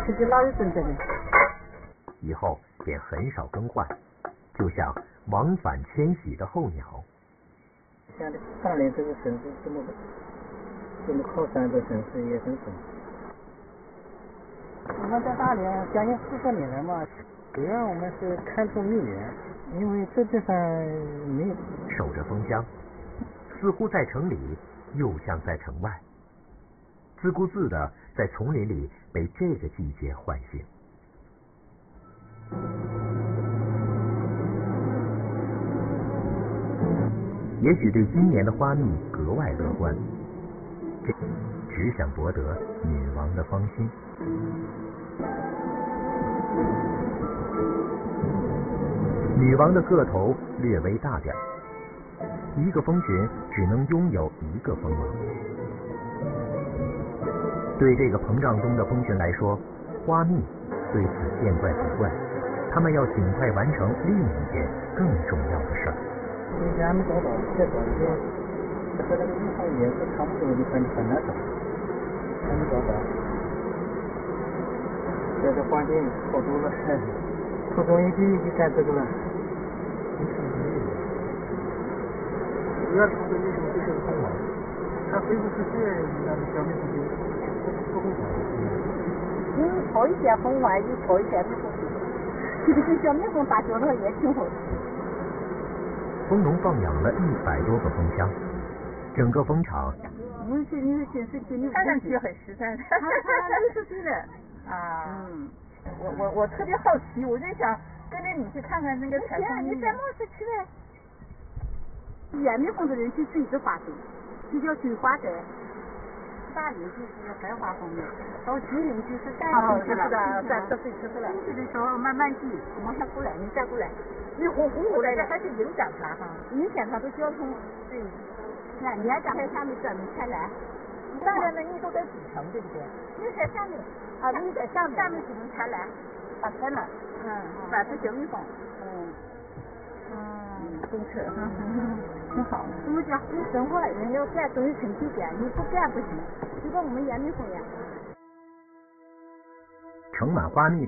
自己老有准备的。 以后便很少更换，就像往返迁徙的候鸟。 像大连这个城市这么靠山的城市也很少。我们在大连将近40年了嘛，主要我们是看重蜜源，因为这地方没有守着蜂箱，似乎在城里，又像在城外，自顾自地在丛林里被这个季节唤醒。也许对今年的花蜜格外乐观，只想博得女王的芳心。女王的个头略微大点，一个蜂群只能拥有一个蜂王。对这个膨胀中的蜂群来说，花蜜对此见怪不怪，他们要尽快完成另一件更重要的事儿。 还没找到，再找一个和那个蜜蜂颜色差不多的很难找，还没找到。在这环境好多了，初中一毕业就干这个了。主要是对那种就是蜂王，它飞不出去，那个小蜜蜂就不会跑。 错一些蜂王，就错一些蜜蜂。这个小蜜蜂打交道也挺好。 蜂农放养了100多个蜂箱，整个蜂场。 看上去很实在的。60岁了啊。我特别好奇，我就想跟着你去看看那个采蜂蜜。你在莫市区呗。 原蜜蜂的人去水质花水，就叫水花摘。大林就是白花蜂的，到吉林就是淡水吃的，淡水吃了。进去的时候慢慢挤，往下过来，你再过来。 你红过来，这还是影响它哈， 影响它的交通。对，那你要讲在下面专门采来， 大量的蜜都在底层，对不对？ 蜜在下面，啊，蜜在下面，下面只能采来，把采了，把这小蜜蜂， 公车哈，挺好。 我们讲你生活人要干东西成体干，你不干不行，就跟我们原蜜蜂一样。 盛满花蜜